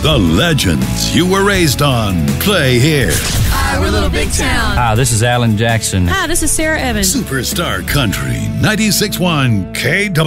The legends you were raised on play here. Hi, we're Little Big Town. Hi, this is Alan Jackson. Hi, this is Sarah Evans. Superstar Country 96.1 KW.